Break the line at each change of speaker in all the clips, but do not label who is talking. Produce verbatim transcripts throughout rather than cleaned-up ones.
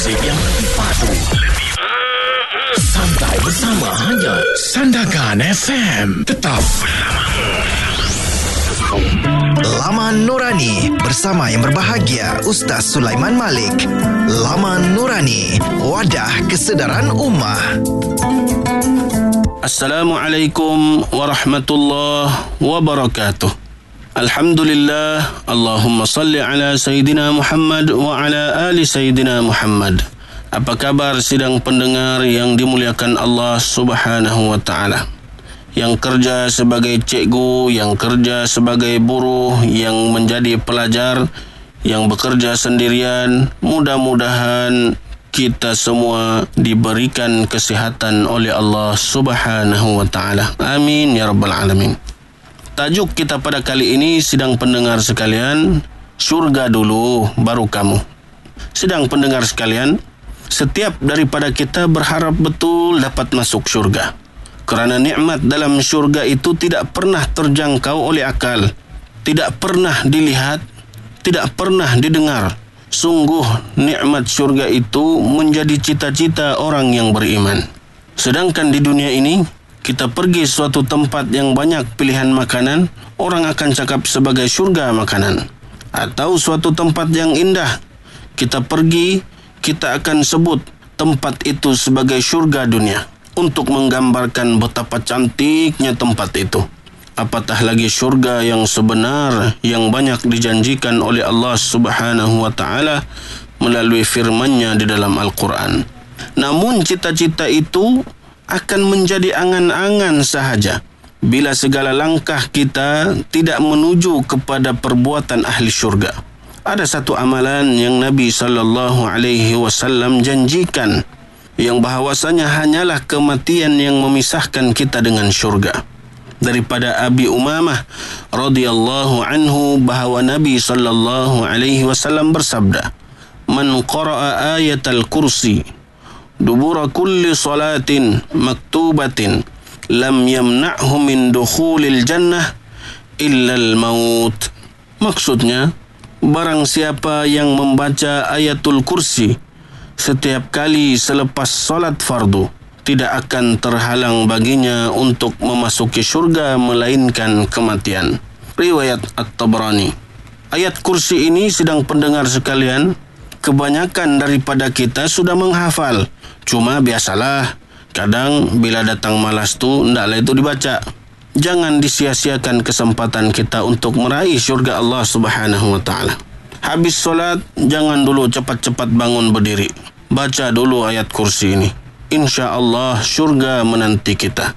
muzik yang lebih padu, lebih santai bersama hanya Sandakan F M. Tetap bersamamu.
Laman Nurani bersama yang berbahagia Ustaz Sulaiman Malik. Laman Nurani, wadah kesedaran ummah.
Assalamualaikum warahmatullahi wabarakatuh. Alhamdulillah, Allahumma salli ala Sayyidina Muhammad wa ala ali Sayyidina Muhammad. Apa kabar sidang pendengar yang dimuliakan Allah Subhanahu wa ta'ala? Yang kerja sebagai cikgu, yang kerja sebagai buruh, yang menjadi pelajar, yang bekerja sendirian, mudah-mudahan kita semua diberikan kesihatan oleh Allah Subhanahu wa ta'ala. Amin ya rabbal alamin. Tajuk kita pada kali ini, sidang pendengar sekalian, syurga dulu baru kamu. Sidang pendengar sekalian, setiap daripada kita berharap betul dapat masuk syurga. Kerana nikmat dalam syurga itu tidak pernah terjangkau oleh akal, tidak pernah dilihat, tidak pernah didengar. Sungguh nikmat syurga itu menjadi cita-cita orang yang beriman. Sedangkan di dunia ini, kita pergi suatu tempat yang banyak pilihan makanan, orang akan cakap sebagai syurga makanan. Atau suatu tempat yang indah, kita pergi, kita akan sebut tempat itu sebagai syurga dunia, untuk menggambarkan betapa cantiknya tempat itu. Apatah lagi syurga yang sebenar yang banyak dijanjikan oleh Allah Subhanahu wa ta'ala melalui firman-Nya di dalam Al-Quran. Namun cita-cita itu akan menjadi angan-angan sahaja bila segala langkah kita tidak menuju kepada perbuatan ahli syurga. Ada satu amalan yang Nabi sallallahu alaihi wasallam janjikan, yang bahawasanya hanyalah kematian yang memisahkan kita dengan syurga. Daripada Abi Umamah radhiyallahu anhu bahawa Nabi sallallahu alaihi wasallam bersabda, "Man qara'a ayatal kursi dubura kulli salatin maktubatin lam yamna'hu min dukhulil jannah illa al-maut." Maksudnya, barang siapa yang membaca ayatul kursi setiap kali selepas solat fardu, tidak akan terhalang baginya untuk memasuki syurga melainkan kematian. Riwayat At-Tabrani. Ayat kursi ini, sidang pendengar sekalian, kebanyakan daripada kita sudah menghafal. Cuma biasalah, kadang bila datang malas tu, hendaklah itu dibaca. Jangan disia-siakan kesempatan kita untuk meraih syurga Allah Subhanahu wa ta'ala. Habis solat, jangan dulu cepat-cepat bangun berdiri. Baca dulu ayat kursi ini. Insya Allah syurga menanti kita.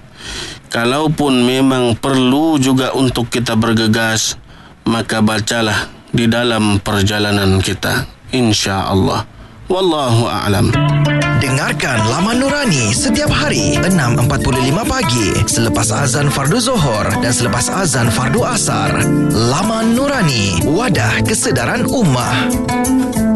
Kalaupun memang perlu juga untuk kita bergegas, maka bacalah di dalam perjalanan kita. Insya Allah. Wallahu a'lam.
Dengarkan Laman Nurani setiap hari enam empat puluh lima pagi selepas azan fardu Zuhur dan selepas azan fardu Asar. Laman Nurani, wadah kesedaran ummah.